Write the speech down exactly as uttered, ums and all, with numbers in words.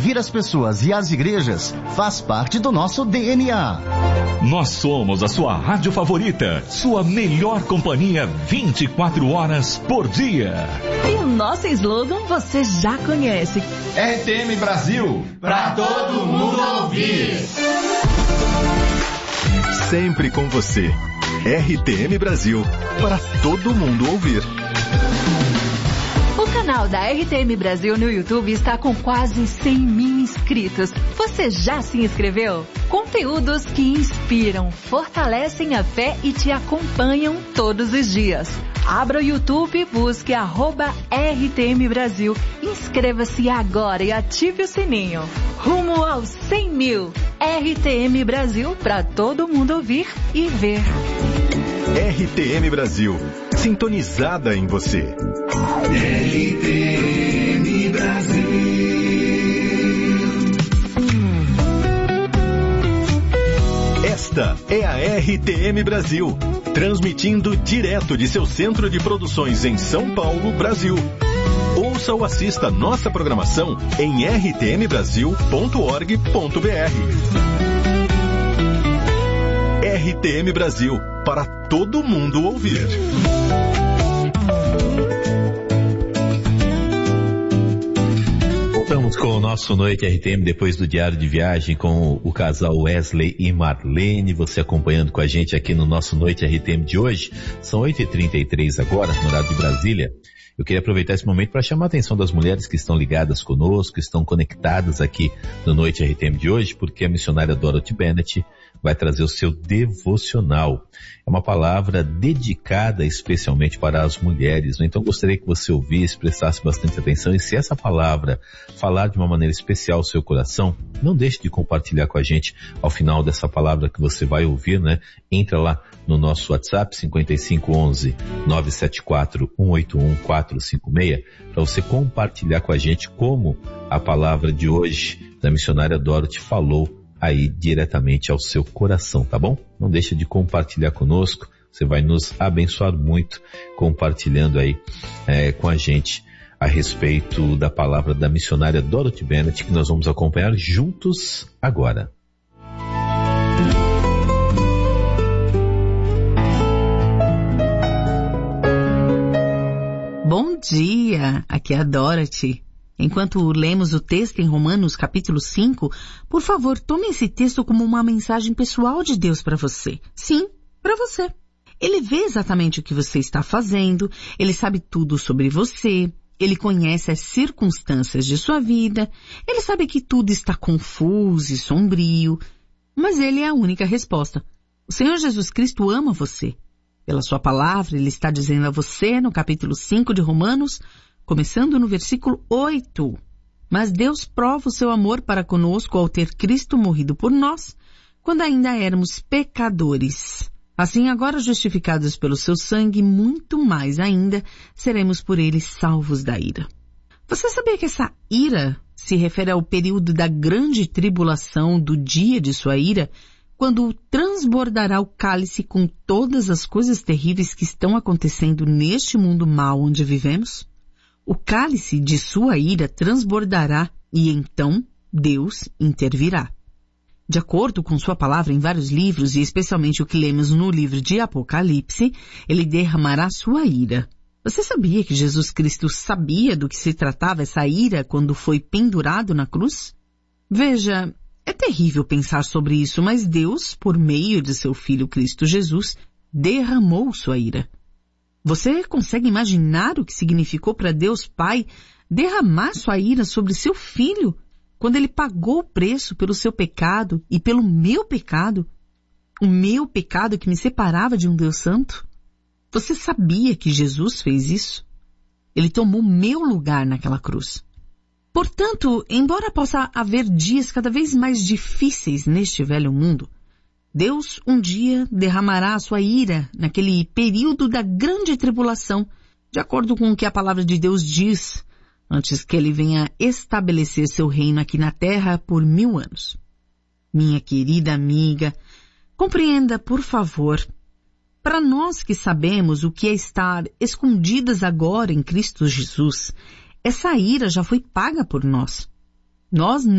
servir as pessoas e as igrejas faz parte do nosso D N A. Nós somos a sua rádio favorita, sua melhor companhia vinte e quatro horas por dia. E o nosso slogan você já conhece. R T M Brasil, pra todo mundo ouvir. Sempre com você. R T M Brasil, para todo mundo ouvir. O canal da R T M Brasil no YouTube está com quase cem mil inscritos. Você já se inscreveu? Conteúdos que inspiram, fortalecem a fé e te acompanham todos os dias. Abra o YouTube e busque arroba R T M Brasil. Inscreva-se agora e ative o sininho. Rumo aos cem mil. R T M Brasil, para todo mundo ouvir e ver. R T M Brasil, sintonizada em você. R T M Brasil. Esta é a R T M Brasil, transmitindo direto de seu centro de produções em São Paulo, Brasil. Ouça ou assista nossa programação em r t m brasil ponto org ponto b r. R T M Brasil, para todo mundo ouvir. Voltamos com o nosso Noite R T M depois do Diário de Viagem com o casal Wesley e Marlene. Você acompanhando com a gente aqui no nosso Noite R T M de hoje. São oito e trinta e três agora, no horário de Brasília. Eu queria aproveitar esse momento para chamar a atenção das mulheres que estão ligadas conosco, estão conectadas aqui no Noite R T M de hoje, porque a missionária Dorothy Bennett vai trazer o seu devocional. É uma palavra dedicada especialmente para as mulheres, né? Então gostaria que você ouvisse, prestasse bastante atenção, e se essa palavra falar de uma maneira especial ao seu coração, não deixe de compartilhar com a gente ao final dessa palavra que você vai ouvir, né? Entra lá no nosso WhatsApp cinco cinco um um, nove sete quatro, um oito um, quatro cinco seis para você compartilhar com a gente como a palavra de hoje da missionária Dorothy falou aí diretamente ao seu coração, tá bom? Não deixa de compartilhar conosco, você vai nos abençoar muito compartilhando aí é, com a gente a respeito da palavra da missionária Dorothy Bennett, que nós vamos acompanhar juntos agora. Bom dia, aqui é a Dorothy. Enquanto lemos o texto em Romanos capítulo cinco, por favor, tome esse texto como uma mensagem pessoal de Deus para você. Sim, para você. Ele vê exatamente o que você está fazendo, ele sabe tudo sobre você, ele conhece as circunstâncias de sua vida, ele sabe que tudo está confuso e sombrio, mas ele é a única resposta. O Senhor Jesus Cristo ama você. Pela sua palavra, ele está dizendo a você no capítulo cinco de Romanos, começando no versículo oito. Mas Deus prova o seu amor para conosco ao ter Cristo morrido por nós, quando ainda éramos pecadores. Assim, agora justificados pelo seu sangue, muito mais ainda, seremos por ele salvos da ira. Você sabia que essa ira se refere ao período da grande tribulação do dia de sua ira, quando transbordará o cálice com todas as coisas terríveis que estão acontecendo neste mundo mau onde vivemos? O cálice de sua ira transbordará e então Deus intervirá. De acordo com sua palavra em vários livros, e especialmente o que lemos no livro de Apocalipse, ele derramará sua ira. Você sabia que Jesus Cristo sabia do que se tratava essa ira quando foi pendurado na cruz? Veja, é terrível pensar sobre isso, mas Deus, por meio de seu Filho Cristo Jesus, derramou sua ira. Você consegue imaginar o que significou para Deus Pai derramar sua ira sobre seu Filho quando ele pagou o preço pelo seu pecado e pelo meu pecado? O meu pecado que me separava de um Deus Santo? Você sabia que Jesus fez isso? Ele tomou meu lugar naquela cruz. Portanto, embora possa haver dias cada vez mais difíceis neste velho mundo, Deus um dia derramará a sua ira naquele período da grande tribulação, de acordo com o que a palavra de Deus diz, antes que ele venha estabelecer seu reino aqui na terra por mil anos. Minha querida amiga, compreenda, por favor, para nós que sabemos o que é estar escondidas agora em Cristo Jesus, essa ira já foi paga por nós. Nós